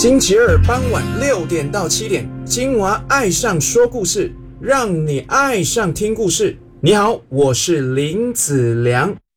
星期二傍晚6点到7点，金娃爱上说故事，让你爱上听故事。你好，我是林子良。